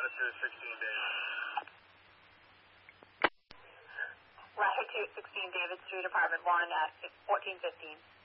Latitude 16 David. Latitude 16 David Street, Apartment 1 at 1415.